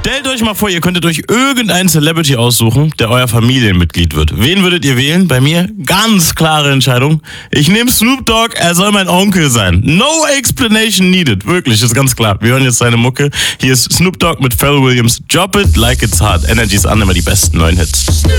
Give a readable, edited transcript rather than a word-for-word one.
Stellt euch mal vor, ihr könntet euch irgendeinen Celebrity aussuchen, der euer Familienmitglied wird. Wen würdet ihr wählen? Bei mir ganz klare Entscheidung. Ich nehme Snoop Dogg, er soll mein Onkel sein. No explanation needed. Wirklich, ist ganz klar. Wir hören jetzt seine Mucke. Hier ist Snoop Dogg mit Pharrell Williams. Drop it like it's hot. Energy ist an, immer die besten neuen Hits.